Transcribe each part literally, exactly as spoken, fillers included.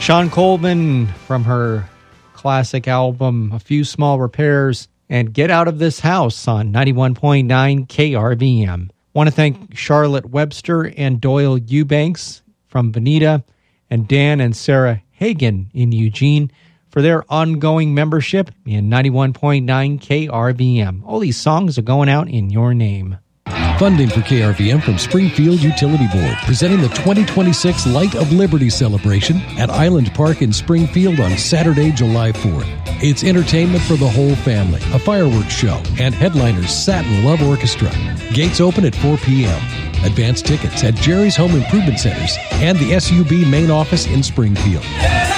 Sean Coleman from her classic album, A Few Small Repairs, and Get Out of This House on ninety-one point nine K R V M. Want to thank Charlotte Webster and Doyle Eubanks from Bonita and Dan and Sarah Hagen in Eugene for their ongoing membership in ninety-one point nine K R V M. All these songs are going out in your name. Funding for K R V M from Springfield Utility Board, presenting the twenty twenty-six Light of Liberty celebration at Island Park in Springfield on Saturday, July fourth. It's entertainment for the whole family, a fireworks show, and headliners Satin Love Orchestra. Gates open at four p.m. Advance tickets at Jerry's Home Improvement Centers and the S U B main office in Springfield.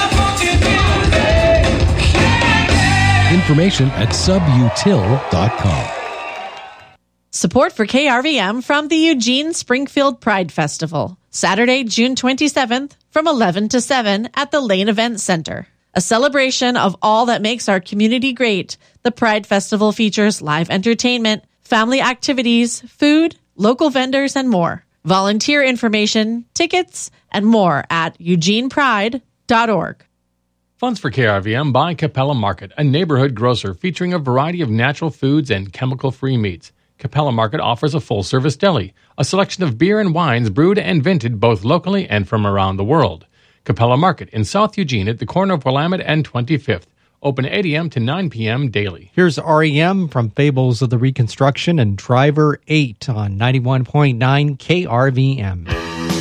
Information at subutil dot com. Support for K R V M from the Eugene Springfield Pride Festival, Saturday, June twenty-seventh from eleven to seven at the Lane Event Center. A celebration of all that makes our community great, the Pride Festival features live entertainment, family activities, food, local vendors, and more. Volunteer information, tickets, and more at eugene pride dot org. Funds for K R V M by Capella Market, a neighborhood grocer featuring a variety of natural foods and chemical-free meats. Capella Market offers a full-service deli, a selection of beer and wines brewed and vented both locally and from around the world. Capella Market in South Eugene at the corner of Willamette and twenty-fifth. Open eight a.m. to nine p.m. daily. Here's R E M from Fables of the Reconstruction and Driver eight on ninety-one point nine K R V M.